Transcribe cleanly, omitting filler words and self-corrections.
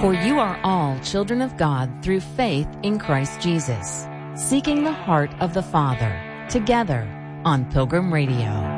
For you are all children of God through faith in Christ Jesus, seeking the heart of the Father, together on Pilgrim Radio.